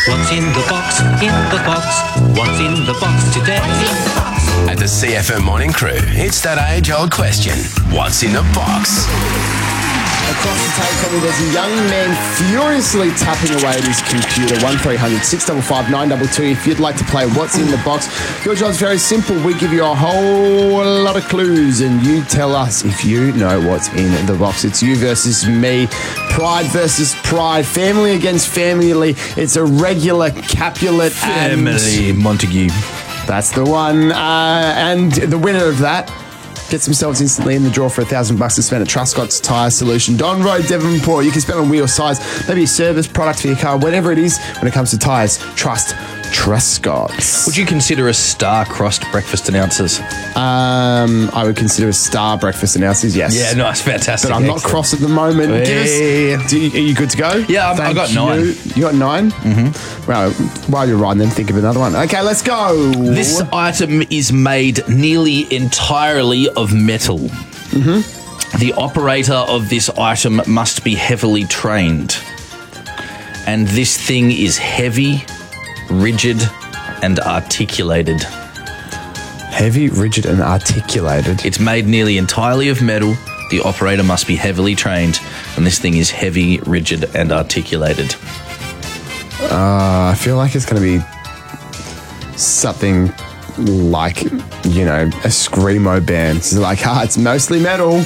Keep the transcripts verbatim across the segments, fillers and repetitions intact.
What's in the box? In the box. What's in the box today? At the C F M Morning Crew, it's that age-old question. What's in the box? Across the table, there's a young man furiously tapping away at his computer. one three hundred six five five nine two two. If you'd like to play What's in the Box, your job's very simple. We give you a whole lot of clues and you tell us if you know what's in the box. It's you versus me. Pride versus pride. Family against family. It's a regular Capulet Family and... Montague. That's the one. Uh, and the winner of that gets themselves instantly in the draw for a thousand bucks to spend at Truscott's Tyre Solution. Don Road, Devonport. You can spend on wheel size, maybe a service, product for your car, whatever it is. When it comes to tyres, trust Truscott's. Would you consider a star-crossed breakfast announcers? Um, I would consider a star breakfast announcers, yes. Yeah, nice, fantastic. But I'm not excellent. cross at the moment. Hey. Give us, do you, are you good to go? Yeah, I've- I Thank got nine. You. you got nine? Mm-hmm. Well, while you're riding them, think of another one. Okay, let's go. This item is made nearly entirely of metal. Mm-hmm. The operator of this item must be heavily trained. And this thing is heavy, rigid, and articulated. Heavy, rigid, and articulated. It's made nearly entirely of metal. The operator must be heavily trained. And this thing is heavy, rigid, and articulated. Uh, I feel like it's going to be something like, you know, a Screamo band. It's like, ah, it's mostly metal.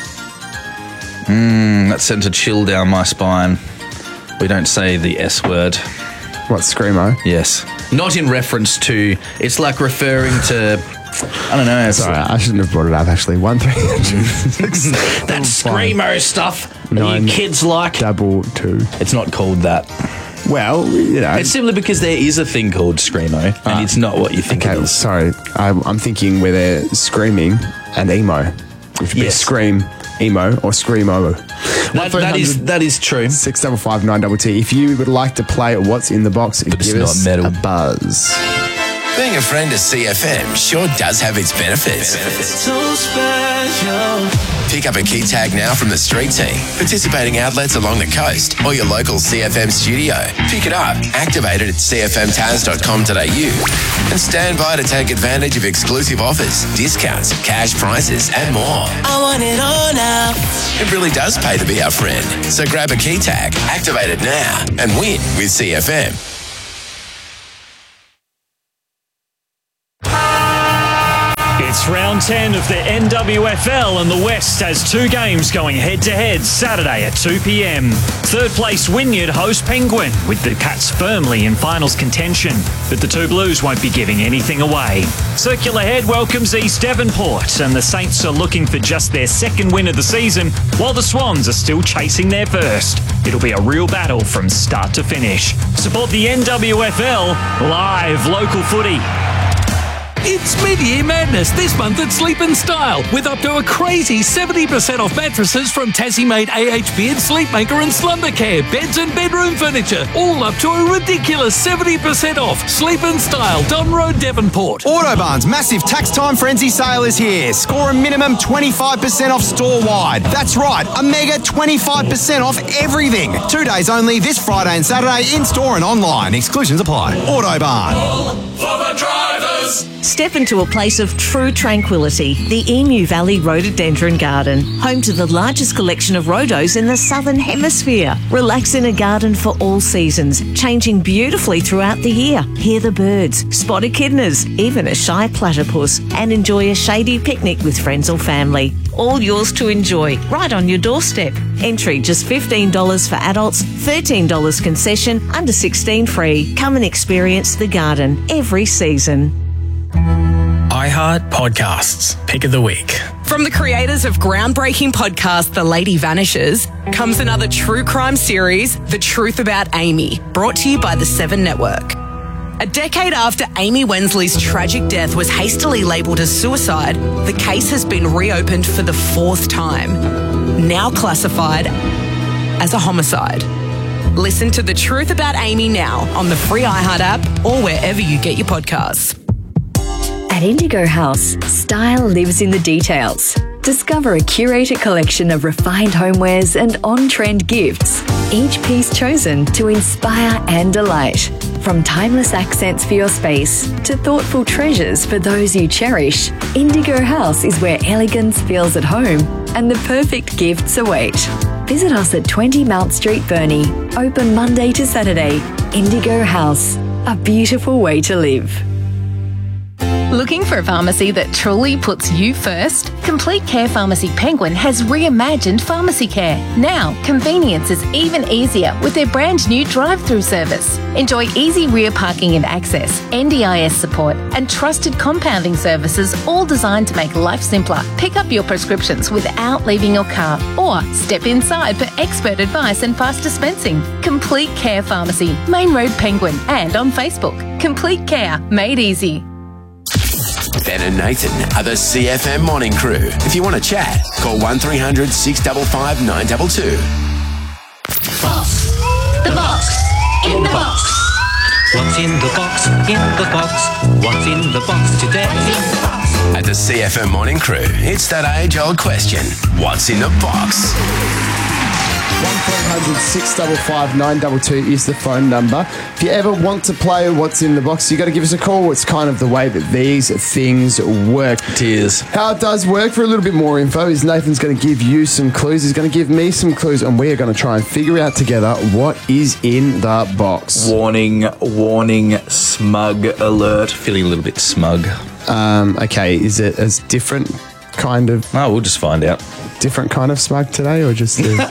Mm, that sent a chill down my spine. We don't say the S word. What, Screamo? Yes. Not in reference to, it's like referring to, I don't know. It's Sorry, I shouldn't have brought it up, actually. One, three, that Screamo stuff that Nine, you kids like. double two. It's not called that. Well, you know. It's simply because there is a thing called Screamo, and Ah. it's not what you think Okay, it is. sorry. I'm, I'm thinking where they're screaming and emo. Which would be Yes. scream, emo, or screamo. That, that is that is true. six five five nine double T. If you would like to play What's in the Box, But it's give not us metal. a buzz. Being a friend of C F M sure does have its benefits. So special. Pick up a key tag now from the street team, participating outlets along the coast, or your local C F M studio. Pick it up, activate it at c f m taz dot com dot a u, and stand by to take advantage of exclusive offers, discounts, cash prizes, and more. I want it all now. It really does pay to be our friend. So grab a key tag, activate it now, and win with C F M. It's round ten of the N W F L and the West has two games going head-to-head Saturday at two p.m. Third place Wynyard host Penguin, with the Cats firmly in finals contention, but the two Blues won't be giving anything away. Circular Head welcomes East Devonport, and the Saints are looking for just their second win of the season, while the Swans are still chasing their first. It'll be a real battle from start to finish. Support the N W F L, live local footy. It's Mid-Year Madness this month at Sleep and Style, with up to a crazy seventy percent off mattresses from Tassie-made A H B and Sleepmaker and Slumber Care, beds and bedroom furniture, all up to a ridiculous seventy percent off. Sleep and Style, Don Road, Devonport. Autobarn's massive tax time frenzy sale is here. Score a minimum twenty-five percent off store-wide. That's right, a mega twenty-five percent off everything. Two days only this Friday and Saturday in-store and online. Exclusions apply. Autobarn. For the drivers. Step into a place of true tranquility, the Emu Valley Rhododendron Garden, home to the largest collection of rhodos in the Southern Hemisphere. Relax in a garden for all seasons, changing beautifully throughout the year. Hear the birds, spot echidnas, even a shy platypus, and enjoy a shady picnic with friends or family. All yours to enjoy, right on your doorstep. Entry just fifteen dollars for adults, thirteen dollars concession, under sixteen free. Come and experience the garden every season. iHeart Podcasts, Pick of the Week. From the creators of groundbreaking podcast The Lady Vanishes comes another true crime series, The Truth About Amy, brought to you by the Seven Network. A decade after Amy Wensley's tragic death was hastily labelled as suicide, the case has been reopened for the fourth time, now classified as a homicide. Listen to The Truth About Amy now on the free iHeart app or wherever you get your podcasts. At Indigo House, style lives in the details. Discover a curated collection of refined homewares and on-trend gifts, each piece chosen to inspire and delight. From timeless accents for your space to thoughtful treasures for those you cherish, Indigo House is where elegance feels at home and the perfect gifts await. Visit us at twenty Mount Street, Burnie. Open Monday to Saturday. Indigo House, a beautiful way to live. Looking for a pharmacy that truly puts you first? Complete Care Pharmacy Penguin has reimagined pharmacy care. Now, convenience is even easier with their brand new drive-through service. Enjoy easy rear parking and access, N D I S support, and trusted compounding services, all designed to make life simpler. Pick up your prescriptions without leaving your car, or step inside for expert advice and fast dispensing. Complete Care Pharmacy, Main Road, Penguin, and on Facebook. Complete Care, made easy. Ben and Nathan are the C F M Morning Crew. If you want to chat, call one three hundred six five five nine two two. Box. The box. In the box. What's in the box? In the box. What's in the box today? At the C F M Morning Crew, it's that age-old question. What's in the box? one three hundred six five five nine two two is the phone number. If you ever want to play What's in the Box, you got to give us a call. It's kind of the way that these things work. It is. How it does work, for a little bit more info, is Nathan's going to give you some clues. He's going to give me some clues, and we are going to try and figure out together what is in the box. Warning, warning, smug alert. Feeling a little bit smug. Um, okay, is it a different kind of... Oh, we'll just find out. Different kind of smug today, or just... The,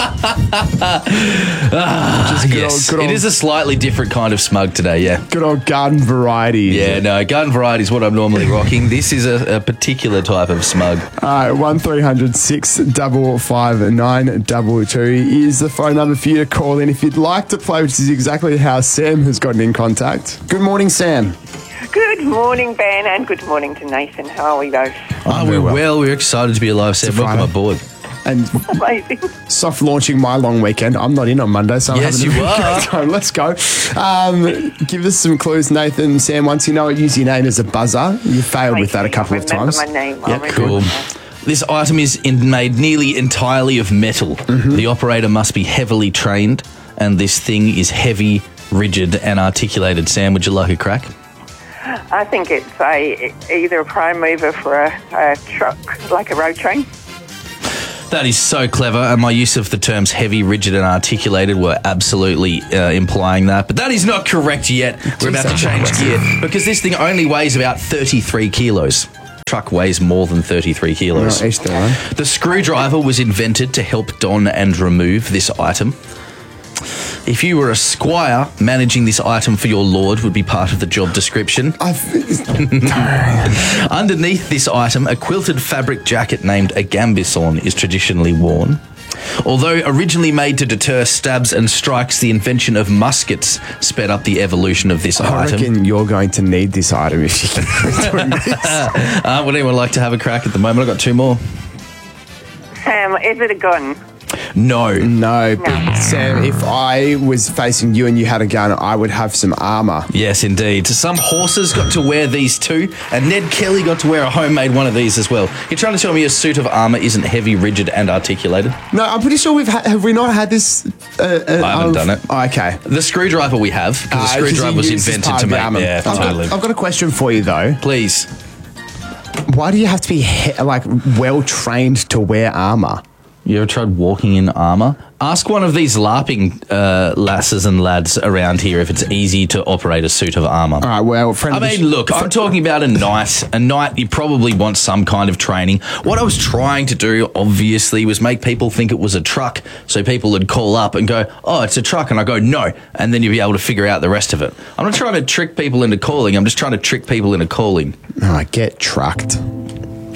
ah, just good yes, old, good old, it is a slightly different kind of smug today, yeah. Good old garden variety. Yeah, no, garden variety is what I'm normally rocking. This is a, a particular type of smug. All right, one three hundred six five five nine two two is the phone number for you to call in if you'd like to play, which is exactly how Sam has gotten in contact. Good morning, Sam. Good morning, Ben, and good morning to Nathan. How are we both? Oh, we're well. well. We're excited to be alive, Sam. Welcome aboard. And amazing. Soft launching my long weekend. I'm not in on Monday, so I'm yes, having a you great are. time. Let's go. Um, give us some clues, Nathan. Sam, once you know it, use your name as a buzzer. You failed Thank with that you. a couple I of times. My name. Yeah, cool. This item is in, made nearly entirely of metal. Mm-hmm. The operator must be heavily trained, and this thing is heavy, rigid, and articulated. Sam, would you like a crack? I think it's a either a prime mover for a, a truck, like a road train. That is so clever, and my use of the terms heavy, rigid, and articulated were absolutely uh, implying that. But that is not correct yet. We're about to change gear, because this thing only weighs about thirty-three kilos. Truck weighs more than thirty-three kilos. No, each their own. The screwdriver was invented to help don and remove this item. If you were a squire, managing this item for your lord would be part of the job description. Underneath this item, a quilted fabric jacket named a gambison is traditionally worn. Although originally made to deter stabs and strikes, the invention of muskets sped up the evolution of this I item. reckon you're going to need this item if you keep doing this. uh, would anyone like to have a crack at the moment? I've got two more. Sam, is it a gun? No. No, but Sam, if I was facing you and you had a gun, I would have some armour. Yes, indeed. Some horses got to wear these too, and Ned Kelly got to wear a homemade one of these as well. You're trying to tell me a suit of armour isn't heavy, rigid, and articulated? No, I'm pretty sure we've ha- have we not had this? Uh, uh, I haven't done it. Oh, okay. The screwdriver we have, because Uh, the screwdriver was invented to make. Yeah, I've totally. got, I've got a question for you though. Please. Why do you have to be he- like well trained to wear armour? You ever tried walking in armour? Ask one of these LARPing uh, lasses and lads around here if it's easy to operate a suit of armour. All right, well, friend. I mean, look, I'm talking about a knight. A knight, you probably want some kind of training. What I was trying to do, obviously, was make people think it was a truck, so people would call up and go, "Oh, it's a truck," and I go, "No," and then you'd be able to figure out the rest of it. I'm not trying to trick people into calling. I'm just trying to trick people into calling. Oh, I get trucked.